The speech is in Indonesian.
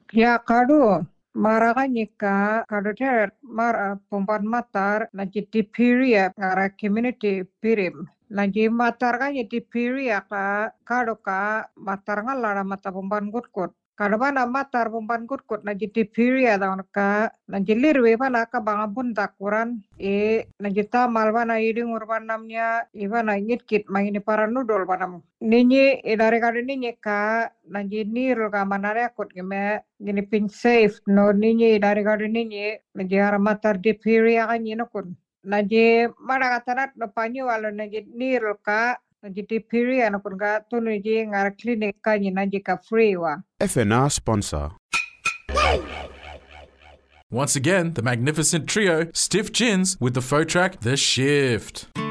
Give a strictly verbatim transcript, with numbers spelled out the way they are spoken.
Ya kadu maraganya ka kadu ter mar pompan matar nanti dipiri ya ngara community pirim. Nanti matar kan jadi piri ya ka kadu ka matar ngalara mata pompan kutkut. Kadu mana matar pompan kutkut nanti dipiri ya tahun ka nanti lirwe pana ka bangapun takuran e nanti tamal pana iding urban namnya ivana nyitkit maini para nudol panam. Ninyi idare kadu ninyi ka nanti nirul ka manare akut gime gini pin safe no ninyi dari kadu ninyi nanti matar dipiri ya kan yinokun. Nanti mana katarat no panyu walau nanti nirul ka nanti dipiri ya nokun ka tunu ji ngar klinik ka nanti ka free wa. F N R sponsor. Once again, the magnificent trio, Stiff Gins, with the faux track The Shift.